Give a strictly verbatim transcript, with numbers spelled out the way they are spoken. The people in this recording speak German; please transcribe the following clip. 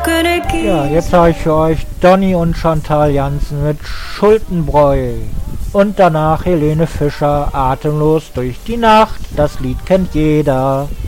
Ja, jetzt habe ich für euch Donny und Chantal Jansen mit Schuldenbräu. Und danach Helene Fischer, Atemlos durch die Nacht. Das Lied kennt jeder.